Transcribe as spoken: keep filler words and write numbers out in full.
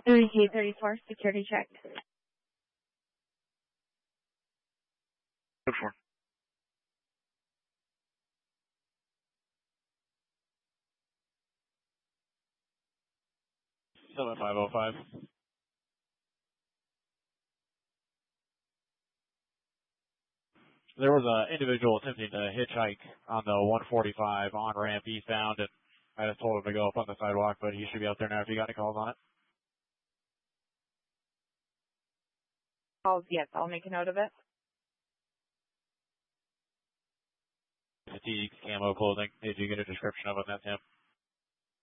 thirty-eight thirty-four, security check. Good for. seven five oh five. There was an individual attempting to hitchhike on the one forty-five on-ramp eastbound, and I just told him to go up on the sidewalk, but he should be out there now if you got any calls on it. Calls, yes, I'll make a note of it. Fatigue, camo clothing. Did you get a description of it? That's him.